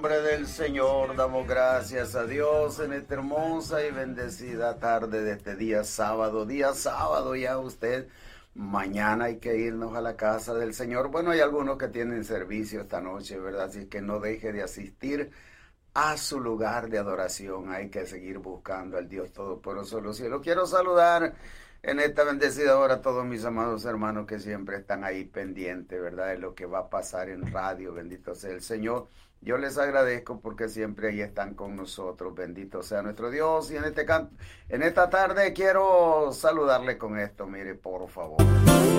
Nombre del Señor, damos gracias a Dios en esta hermosa y bendecida tarde de este día sábado ya usted. Mañana hay que irnos a la casa del Señor. Bueno, hay algunos que tienen servicio esta noche, ¿verdad? Así que no deje de asistir a su lugar de adoración. Hay que seguir buscando al Dios Todopoderoso de los cielos. Quiero saludar en esta bendecida hora a todos mis amados hermanos que siempre están ahí pendientes, ¿verdad? De lo que va a pasar en radio. Bendito sea el Señor. Yo les agradezco porque siempre ahí están con nosotros. Bendito sea nuestro Dios. Y en esta tarde quiero saludarle con esto. Mire, por favor.